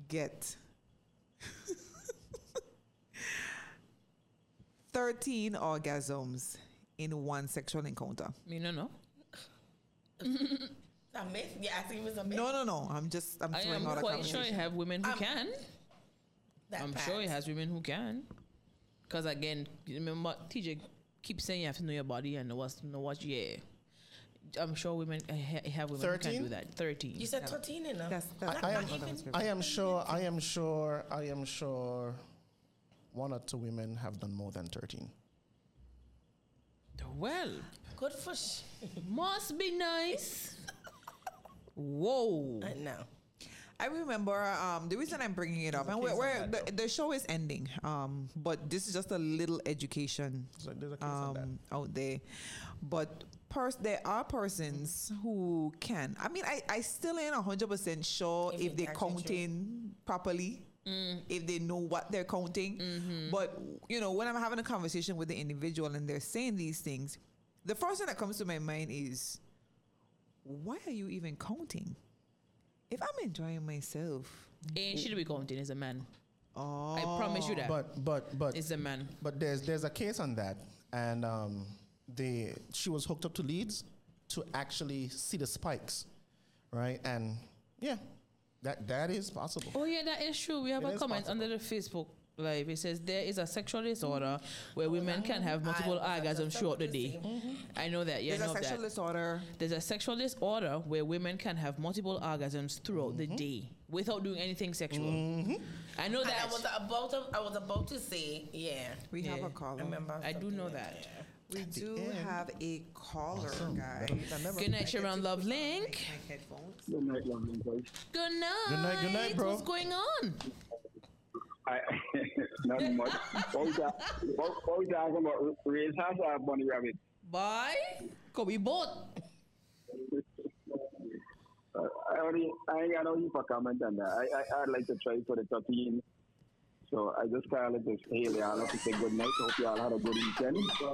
get 13 orgasms in one sexual encounter? Me no. A myth? Yeah, I think it was a myth. No. I'm I throwing am out a quite sure conversation. you have women who can. I'm That sure he part. has women who can. Because again, remember, TJ keeps saying you have to know your body and know what. Yeah, I'm sure women have women who 13? can do that. 13. You said 13 enough. That's I am sure one or two women have done more than 13. Well, Good for must be nice. Whoa. I know. I remember the reason I'm bringing it up, and the show is ending. But this is just a little education So there's a case on that. out there. But there are persons who can. I mean, I still ain't 100% sure If if it they're actually counting properly, if they know what they're counting. But when I'm having a conversation with the individual and they're saying these things, the first thing that comes to my mind is, why are you even counting? If I'm enjoying myself, Ain't should be counting as a man. oh, I promise you that. But It's a man. But there's a case on that, and she was hooked up to leads to actually see the spikes, right? And yeah, that is possible. Oh yeah, that is true. We have It a is comment possible. under the Facebook Live. It says there is a sexual disorder where women can have multiple orgasms throughout the day. I know that. Yeah, I there's know a sexual that. disorder. There's a sexual disorder where women can have multiple orgasms throughout the day without doing anything sexual. I know And that. I was about to say, yeah. We have Yeah. a caller. Remember I do something know like that. We do end. have a caller, guys. Good night, Sharon Love Link. My headphones. Good night, lovely boys. Good night. Good night, bro. What's going on? Nothing much. What was you talking about? Raise house or bunny rabbit? Bye. Could be both. I ain't got no heap of comment on that. I'd like to try for the 13. So I just call it this. Hey, I'll have to say good night. Hope you all had a good weekend.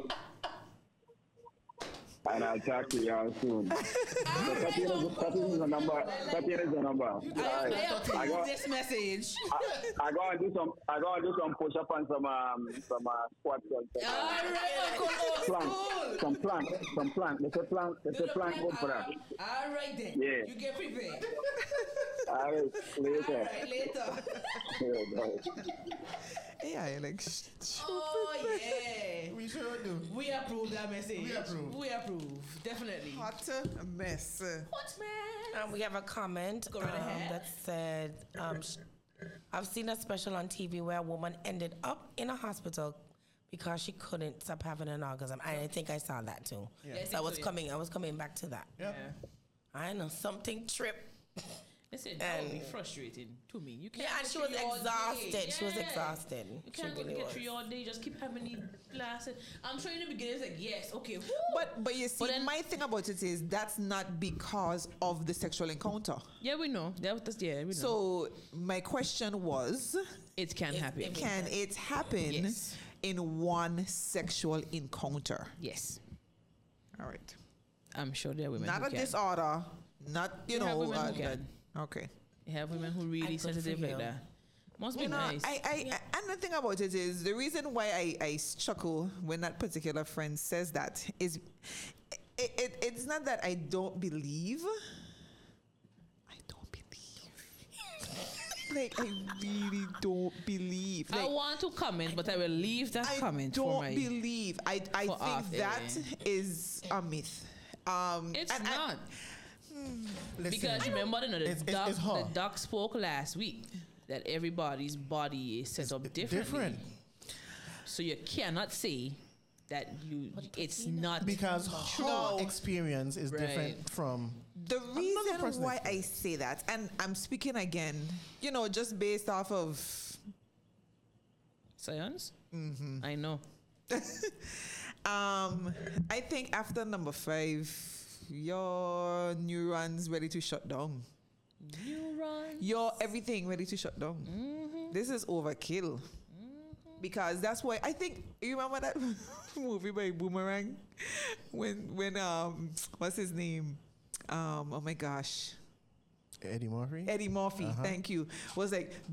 And I'll talk to y'all soon. So 13 is a number. 13 is a number. I approve this message. I go and do some push up and some squats. All right, Some plank. Let's say plank good for that. All right then. Yeah. You get prepared. All right, later. All right, later. Yeah, bye. Yeah, like Oh yeah. We sure do. We approve that message. We approve. We approve. Definitely. hot mess. What man? We have a comment Go right ahead. that said, I've seen a special on TV where a woman ended up in a hospital because she couldn't stop having an orgasm. I think I saw that too. Yeah, I think So I was yeah. coming back to that. Yeah. I know something tripped. Listen, that would be And- frustrating to me. You can't. Yeah, and get she was through your exhausted. day. She was Yeah. exhausted. You She can't really get was. through your day. Just keep having these glasses. I'm sure in the beginning it's like yes, okay. Woo. But you see, But then- my thing about it is that's not because of the sexual encounter. yeah, we know. That's we know. So my question was, it can happen. can it happen Yes. in one sexual encounter? Yes, All right. I'm sure there are women Not who a can. disorder. Not, you You have know. women who can. Okay. You have women who really And good for sensitive like you. that. Must be You know, nice. and the thing about it is the reason why I chuckle when that particular friend says that is it's not that I don't believe. I don't believe. Like I really don't believe. I Like, want to comment, but I will leave that I comment don't for my. believe. I for off think that air. is a myth. It's and not. Listen, Because remember, it's her. the doc spoke last week that everybody's body is set up differently. different. So you cannot say that it's not Because true. her experience is Right. different from The reason person why I experience. say that, and I'm speaking again, just based off of Science. I know. I think after number 5, your neurons ready to shut down. Your everything ready to shut down. This is overkill. Because that's why I think you remember that movie by Boomerang when what's his name? Oh my gosh. Eddie Murphy. Eddie Murphy, thank you. Was like